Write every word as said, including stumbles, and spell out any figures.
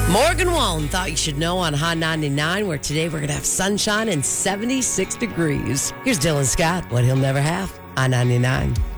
Morgan Wallen thought you should know on Hot ninety-nine, where today we're going to have sunshine and seventy-six degrees. Here's Dylan Scott, what he'll never have, Hot ninety-nine.